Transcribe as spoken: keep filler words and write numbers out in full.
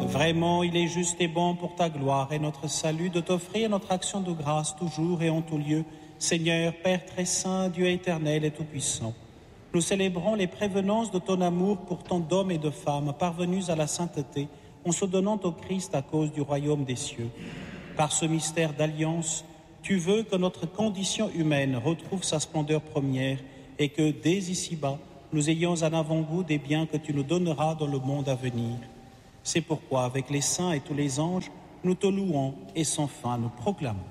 Vraiment, il est juste et bon pour ta gloire et notre salut de t'offrir notre action de grâce toujours et en tout lieu, Seigneur, Père très saint, Dieu éternel et tout-puissant. Nous célébrons les prévenances de ton amour pour tant d'hommes et de femmes parvenus à la sainteté en se donnant au Christ à cause du royaume des cieux. Par ce mystère d'alliance, tu veux que notre condition humaine retrouve sa splendeur première et que, dès ici-bas, nous ayons un avant-goût des biens que tu nous donneras dans le monde à venir. C'est pourquoi, avec les saints et tous les anges, nous te louons et sans fin nous proclamons.